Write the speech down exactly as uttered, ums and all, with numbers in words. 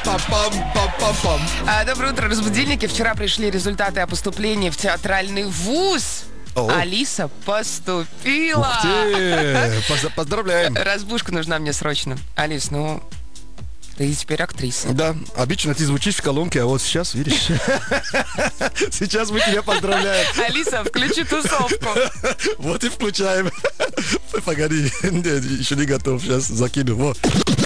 Пам-пам-пам-пам-пам. А, Доброе утро, разбудильники. Вчера пришли результаты о поступлении в театральный вуз. О. Алиса поступила. Ух ты! Поз- Поздравляем. Разбушка нужна мне срочно. Алис, ну, ты теперь актриса. Да, обычно ты звучишь в колонке, а вот сейчас, видишь? Сейчас мы тебя поздравляем. Алиса, включи тусовку. Вот и включаем. Погоди, нет, еще не готов, сейчас закину. Вот.